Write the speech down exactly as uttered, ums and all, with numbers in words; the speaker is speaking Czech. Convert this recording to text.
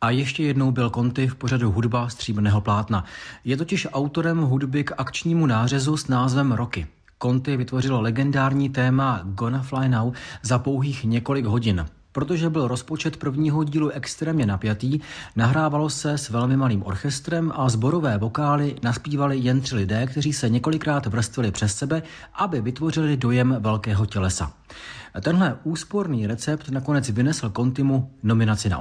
A ještě jednou byl Conti v pořadu Hudba stříbrného plátna. Je totiž autorem hudby k akčnímu nářezu s názvem Rocky. Conti vytvořil legendární téma Gonna Fly Now za pouhých několik hodin. Protože byl rozpočet prvního dílu extrémně napjatý, nahrávalo se s velmi malým orchestrem a sborové vokály naspívali jen tři lidé, kteří se několikrát vrstvili přes sebe, aby vytvořili dojem velkého tělesa. Tenhle úsporný recept nakonec vynesl Contimu nominaci na